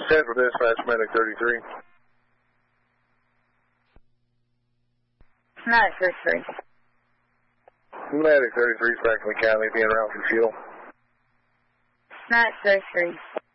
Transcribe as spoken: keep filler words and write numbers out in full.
Central Dispatch, Medic thirty-three. Medic thirty-three. Medic thirty-three, Franklin County, being route for fuel. Medic thirty-three.